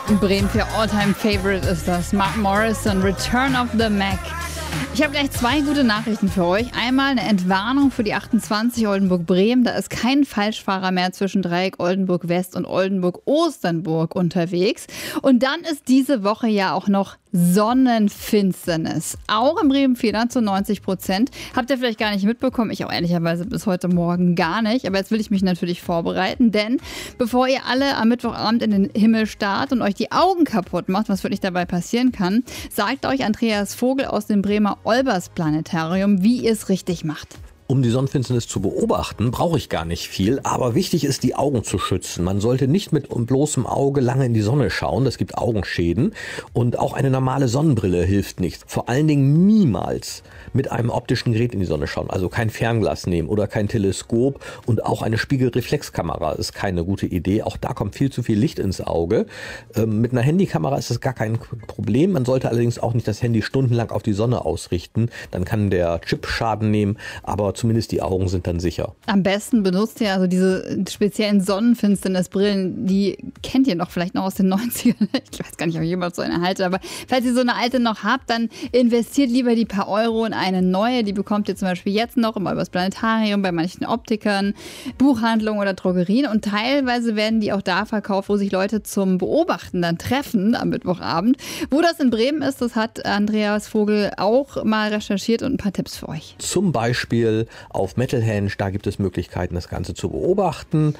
Bremen für All-Time Favorite ist das. Mark Morrison, Return of the Mac. Ich habe gleich zwei gute Nachrichten für euch. Einmal eine Entwarnung für die 28 Oldenburg-Bremen. Da ist kein Falschfahrer mehr zwischen Dreieck Oldenburg-West und Oldenburg-Osternburg unterwegs. Und dann ist diese Woche ja auch noch Sonnenfinsternis. Auch im Bremen-Fehler zu 90%. Habt ihr vielleicht gar nicht mitbekommen. Ich auch ehrlicherweise bis heute Morgen gar nicht. Aber jetzt will ich mich natürlich vorbereiten. Denn bevor ihr alle am Mittwochabend in den Himmel starrt und euch die Augen kaputt macht, was wirklich dabei passieren kann, sagt euch Andreas Vogel aus dem Bremer Olbers-Planetarium, wie ihr es richtig macht. Um die Sonnenfinsternis zu beobachten, brauche ich gar nicht viel, aber wichtig ist, die Augen zu schützen. Man sollte nicht mit bloßem Auge lange in die Sonne schauen, das gibt Augenschäden. Und auch eine normale Sonnenbrille hilft nicht. Vor allen Dingen niemals mit einem optischen Gerät in die Sonne schauen, also kein Fernglas nehmen oder kein Teleskop, und auch eine Spiegelreflexkamera ist keine gute Idee. Auch da kommt viel zu viel Licht ins Auge. Mit einer Handykamera ist das gar kein Problem. Man sollte allerdings auch nicht das Handy stundenlang auf die Sonne ausrichten, dann kann der Chip Schaden nehmen, aber zumindest die Augen sind dann sicher. Am besten benutzt ihr also diese speziellen Sonnenfinsternisbrillen, die kennt ihr noch vielleicht noch aus den 90ern. Ich weiß gar nicht, ob ich jemals so eine halte, aber falls ihr so eine alte noch habt, dann investiert lieber die paar Euro in eine neue. Die bekommt ihr zum Beispiel jetzt noch im Olbers Planetarium, bei manchen Optikern, Buchhandlungen oder Drogerien, und teilweise werden die auch da verkauft, wo sich Leute zum Beobachten dann treffen am Mittwochabend. Wo das in Bremen ist, das hat Andreas Vogel auch mal recherchiert und ein paar Tipps für euch. Zum Beispiel auf Metalhenge, da gibt es Möglichkeiten, das Ganze zu beobachten.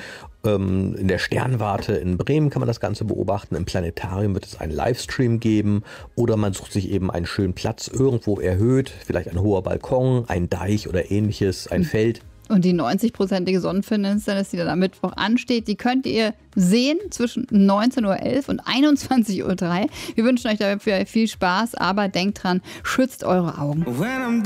In der Sternwarte in Bremen kann man das Ganze beobachten. Im Planetarium wird es einen Livestream geben. Oder man sucht sich eben einen schönen Platz irgendwo erhöht, vielleicht ein hoher Balkon, ein Deich oder ähnliches, ein Feld. Und die 90%ige Sonnenfinsternis, die dann am Mittwoch ansteht, die könnt ihr sehen zwischen 19.11 Uhr und 21.03 Uhr. Wir wünschen euch dafür viel Spaß, aber denkt dran, schützt eure Augen.